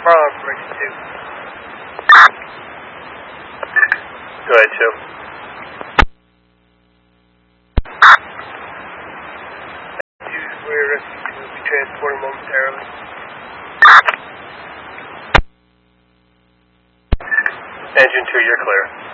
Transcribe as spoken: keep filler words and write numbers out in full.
From Bridge two. Go ahead, two. Two Square Rescue will be transported momentarily. Engine two, you're clear.